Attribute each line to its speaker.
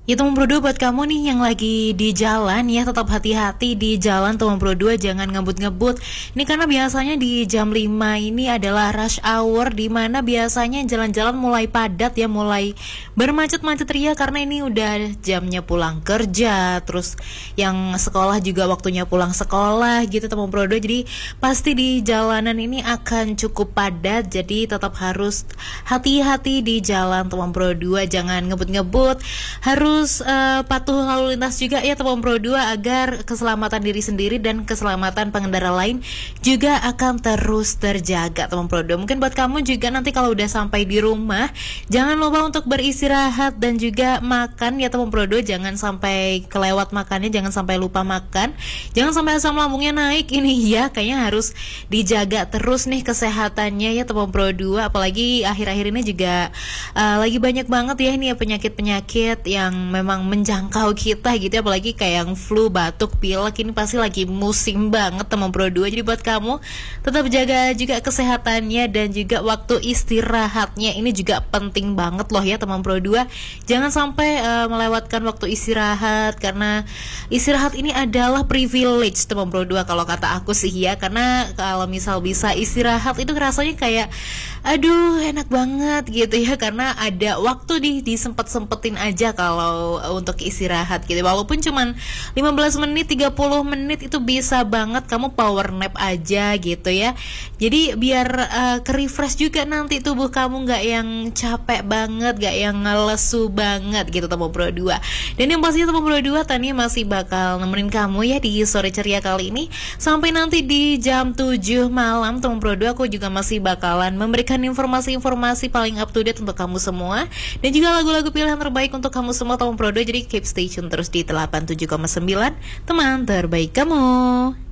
Speaker 1: Ya teman Bro 2 buat kamu nih yang lagi di jalan ya, tetap hati-hati di jalan teman Bro 2, jangan ngebut-ngebut. Ini karena biasanya di jam 5 ini adalah rush hour, di mana biasanya jalan-jalan mulai padat ya, mulai bermacet-macet ria karena ini udah jamnya pulang kerja. Terus yang sekolah juga waktunya pulang sekolah gitu teman Bro 2. Jadi pasti di jalanan ini akan cukup padat, jadi tetap harus hati-hati di jalan teman Bro 2, jangan ngebut-ngebut. Harus patuh lalu lintas juga ya teman Pro 2 agar keselamatan diri sendiri dan keselamatan pengendara lain juga akan terus terjaga teman Pro 2. Mungkin buat kamu juga nanti kalau udah sampai di rumah, jangan lupa untuk beristirahat dan juga makan ya teman Pro 2. Jangan sampai kelewat makannya, jangan sampai lupa makan, jangan sampai asam lambungnya naik ini ya. Kayaknya harus dijaga terus nih kesehatannya ya teman Pro 2. Apalagi akhir-akhir ini juga lagi banyak banget ya ini ya penyakit-penyakit yang memang menjangkau kita gitu ya, apalagi kayak yang flu, batuk, pilek, ini pasti lagi musim banget teman Pro 2. Jadi buat kamu tetap jaga juga kesehatannya dan juga waktu istirahatnya ini juga penting banget loh ya teman Pro 2. Jangan sampai melewatkan waktu istirahat, karena istirahat ini adalah privilege teman Pro 2 kalau kata aku sih ya. Karena kalau misal bisa istirahat itu rasanya kayak aduh enak banget gitu ya, karena ada waktu disempet-sempetin aja kalau untuk istirahat gitu. Walaupun cuman 15 menit, 30 menit itu bisa banget kamu power nap aja gitu ya. Jadi biar ke-refresh juga nanti tubuh kamu, gak yang capek banget, gak yang lesu banget gitu teman Pro 2. Dan yang pastinya teman Pro 2 Tania masih bakal nemenin kamu ya di sore ceria kali ini sampai nanti di jam 7 malam teman Pro 2. Aku juga masih bakalan memberikan informasi-informasi paling up to date untuk kamu semua, dan juga lagu-lagu pilihan terbaik untuk kamu semua teman Pro 2. Jadi keep stay tune terus di 87,9 teman terbaik kamu.